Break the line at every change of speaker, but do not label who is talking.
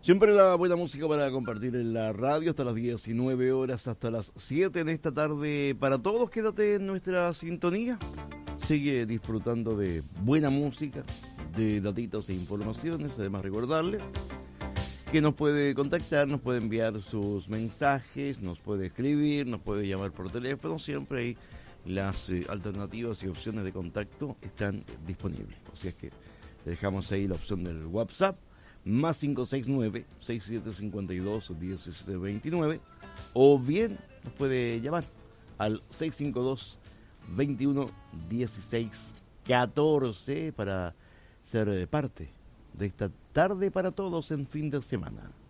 Siempre la buena música para compartir en la radio hasta las 19 horas, hasta las 7 en esta tarde. Para todos, quédate en nuestra sintonía. Sigue disfrutando de buena música, de datitos e informaciones. Además, recordarles que nos puede contactar, nos puede enviar sus mensajes, nos puede escribir, nos puede llamar por teléfono. Siempre hay las alternativas y opciones de contacto están disponibles. Así es que le dejamos ahí la opción del WhatsApp. Más 569-6752-1729, o bien nos puede llamar al 652-21-16-14 para ser parte de esta tarde para todos en fin de semana.